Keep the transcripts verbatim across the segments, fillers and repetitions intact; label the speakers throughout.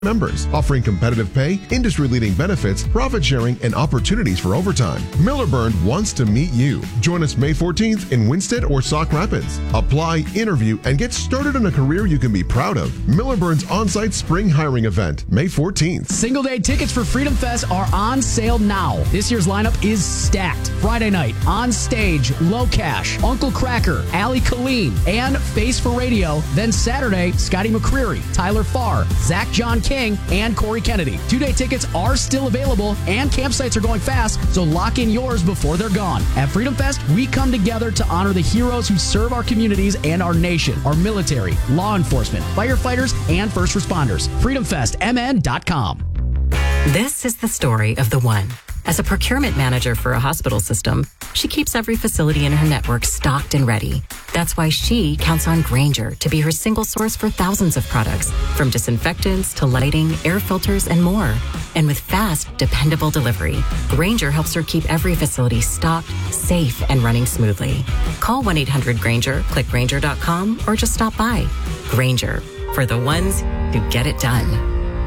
Speaker 1: members, offering competitive pay, industry-leading benefits, profit sharing, and opportunities for overtime. Miller Byrne wants to meet you. Join us May fourteenth in Winsted or Sauk Rapids. Apply, interview, and get started in a career you can be proud of. Miller Byrne's on-site spring hiring event, May fourteenth.
Speaker 2: Single-day tickets for Freedom Fest are on sale now. This year's lineup is stacked. Friday night, On Stage, Low Cash, Uncle Cracker, Ali Colleen, and Face for Radio. Then Saturday, Scotty McCreery, Tyler Farr, Zach John King, and Corey Kennedy. Two-day tickets are still available, and campsites are going fast, so lock in yours before they're gone. At Freedom Fest, we come together to honor the heroes who serve our communities and our nation, our military, law enforcement, firefighters, and first responders. freedom fest m n dot com.
Speaker 3: This is the story of the one. As a procurement manager for a hospital system, she keeps every facility in her network stocked and ready. That's why she counts on Grainger to be her single source for thousands of products, from disinfectants to lighting, air filters, and more. And with fast, dependable delivery, Grainger helps her keep every facility stocked, safe, and running smoothly. Call one eight hundred Grainger, click Grainger dot com, or just stop by. Grainger, for the ones who get it done.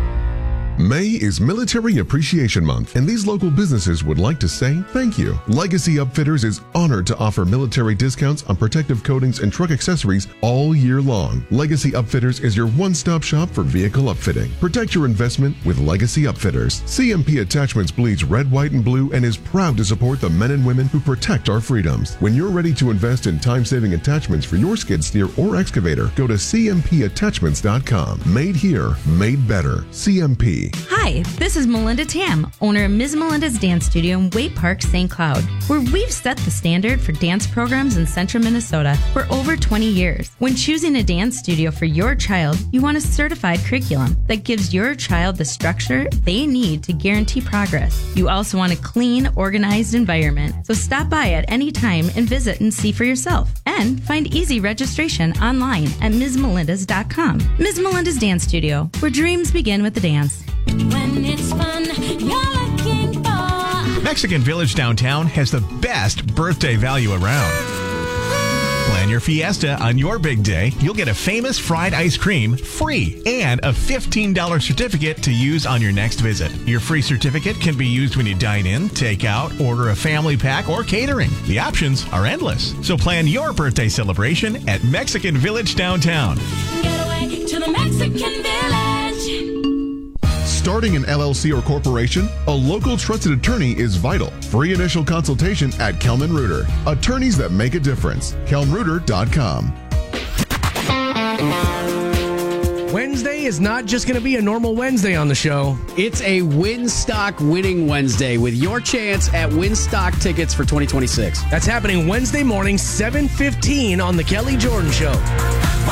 Speaker 1: May is Military Appreciation Month, and these local businesses would like to say thank you. Legacy Upfitters is honored to offer military discounts on protective coatings and truck accessories all year long. Legacy Upfitters is your one-stop shop for vehicle upfitting. Protect your investment with Legacy Upfitters. C M P Attachments bleeds red, white, and blue and is proud to support the men and women who protect our freedoms. When you're ready to invest in time-saving attachments for your skid steer or excavator, go to c m p attachments dot com. Made here, made better. C M P.
Speaker 4: Hi, this is Melinda Tam, owner of Miz Melinda's Dance Studio in Waite Park, Saint Cloud, where we've set the standard for dance programs in central Minnesota for over twenty years. When choosing a dance studio for your child, you want a certified curriculum that gives your child the structure they need to guarantee progress. You also want a clean, organized environment, so stop by at any time and visit and see for yourself. And find easy registration online at miz melindas dot com. Miz Melinda's Dance Studio, where dreams begin with the dance.
Speaker 5: When it's fun, you're looking for.
Speaker 6: Mexican Village downtown has the best birthday value around. Plan your fiesta on your big day. You'll get a famous fried ice cream free and a fifteen dollars certificate to use on your next visit. Your free certificate can be used when you dine in, take out, order a family pack, or catering. The options are endless. So plan your birthday celebration at Mexican Village downtown.
Speaker 5: Get away to the Mexican Village.
Speaker 1: Starting an L L C or corporation, a local trusted attorney is vital. Free initial consultation at Kelman Reuter. Attorneys that make a difference. kelm reuter dot com.
Speaker 7: Wednesday is not just going to be a normal Wednesday on the show.
Speaker 2: It's a Winstock Winning Wednesday with your chance at Winstock tickets for twenty twenty-six.
Speaker 7: That's happening Wednesday morning, seven fifteen on The Kelly Jordan Show.